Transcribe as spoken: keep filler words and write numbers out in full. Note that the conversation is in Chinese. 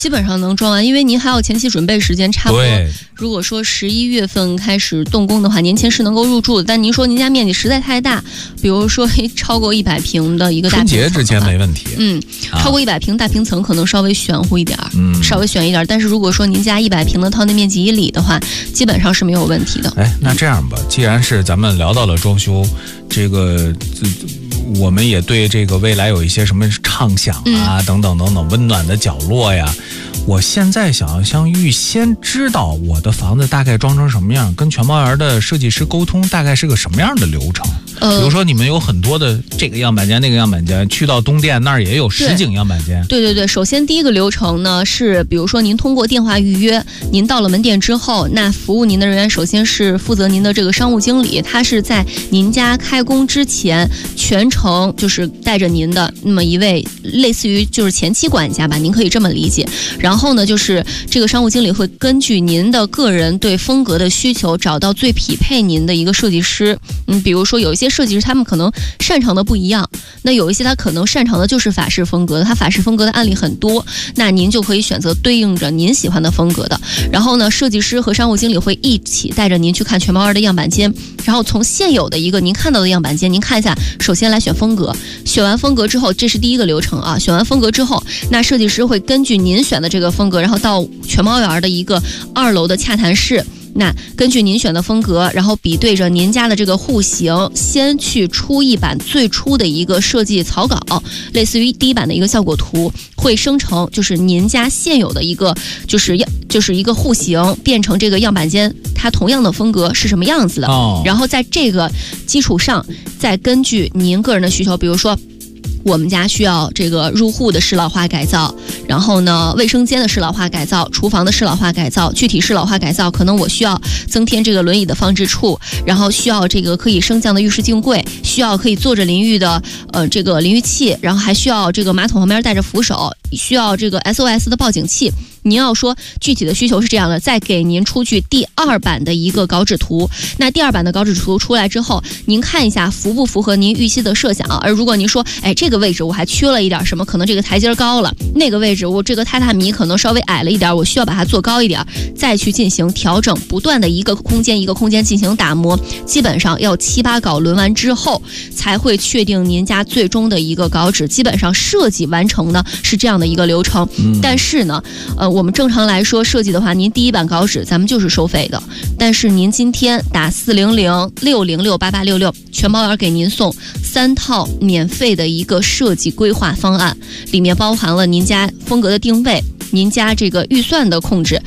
基本上能装完，因为您还要前期准备时间，差不多。如果说十一月份开始动工的话，年前是能够入住的。但您说您家面积实在太大，比如说超过一百平的一个大平层， 春节之前没问题。 嗯，超过一百平大平层可能稍微玄乎一点，嗯，稍微悬一点。但是如果说您家一百平的套内面积以里的话，基本上是没有问题的。 哎，那这样吧，既然是咱们聊到了装修，这个我们也对这个未来有一些什么畅想啊，嗯、等等等等，温暖的角落呀。我现在想要像预先知道我的房子大概装成什么样，跟全包园的设计师沟通大概是个什么样的流程。呃、比如说你们有很多的这个样板间那个样板间，去到东店那儿也有实景样板间。 对对对，首先第一个流程呢是，比如说您通过电话预约，您到了门店之后，那服务您的人员首先是负责您的这个商务经理，他是在您家开工之前全程就是带着您的那么一位类似于就是前期管家吧，您可以这么理解。然后呢，就是这个商务经理会根据您的个人对风格的需求，找到最匹配您的一个设计师。嗯，比如说有一些设计师他们可能擅长的不一样，那有一些他可能擅长的就是法式风格的，他法式风格的案例很多，那您就可以选择对应着您喜欢的风格的。然后呢，设计师和商务经理会一起带着您去看全包园的样板间，然后从现有的一个您看到的样板间，您看一下，首先来选风格，选完风格之后，这是第一个流程啊。选完风格之后，那设计师会根据您选的这个风格，然后到全包园的一个二楼的洽谈室。那根据您选的风格，然后比对着您家的这个户型，先去出一版最初的一个设计草稿，类似于第一版的一个效果图，会生成就是您家现有的一个就是要就是一个户型，变成这个样板间它同样的风格是什么样子的。哦、然后在这个基础上，再根据您个人的需求，比如说我们家需要这个入户的适老化改造，然后呢卫生间的适老化改造，厨房的适老化改造，具体适老化改造可能我需要增添这个轮椅的放置处，然后需要这个可以升降的浴室镜柜，需要可以坐着淋浴的呃这个淋浴器，然后还需要这个马桶旁边带着扶手，需要这个 S O S 的报警器。您要说具体的需求是这样的，再给您出具第二版的一个稿纸图。那第二版的稿纸图出来之后，您看一下符不符合您预期的设想。而如果您说，哎，这个位置我还缺了一点什么，可能这个台阶高了，那个位置我这个榻榻米可能稍微矮了一点，我需要把它做高一点，再去进行调整，不断的一个空间一个空间进行打磨，基本上要七八稿轮完之后，才会确定您家最终的一个稿纸。基本上设计完成呢是这样的一个流程。嗯、但是呢，呃。我们正常来说设计的话，您第一版稿纸咱们就是收费的，但是您今天打四零零六零六八八六六，全包园给您送三套免费的一个设计规划方案，里面包含了您家风格的定位，您家这个预算的控制，